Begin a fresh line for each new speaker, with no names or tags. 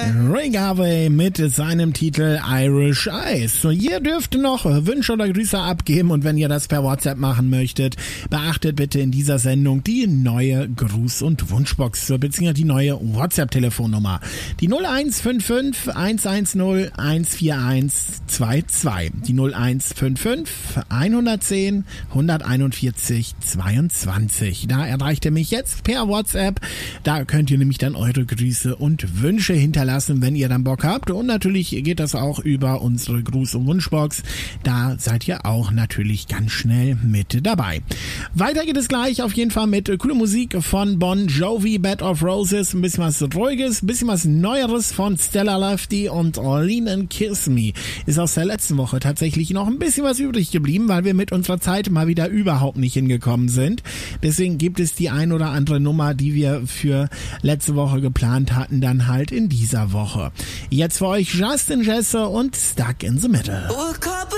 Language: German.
Ray Garvey mit seinem Titel Irish Ice. So, ihr dürft noch Wünsche oder Grüße abgeben und wenn ihr das per WhatsApp machen möchtet, beachtet bitte in dieser Sendung die neue Gruß- und Wunschbox, beziehungsweise die neue WhatsApp-Telefonnummer. Die 0155 110 14122. Die 0155 110 141 22. Da erreicht ihr mich jetzt per WhatsApp. Da könnt ihr nämlich dann eure Grüße und Wünsche hinterlassen, wenn ihr dann Bock habt. Und natürlich geht das auch über unsere Gruß- und Wunschbox. Da seid ihr auch natürlich ganz schnell mit dabei. Weiter geht es gleich auf jeden Fall mit cooler Musik von Bon Jovi, Bed of Roses, ein bisschen was Ruhiges, ein bisschen was Neueres von Stella Lefty und Lean and Kiss Me. Ist aus der letzten Woche tatsächlich noch ein bisschen was übrig geblieben, weil wir mit unserer Zeit mal wieder überhaupt nicht hingekommen sind. Deswegen gibt es die ein oder andere Nummer, die wir für letzte Woche geplant hatten, dann halt in dieser Woche. Jetzt für euch Justin Jesse und Stuck in the Middle.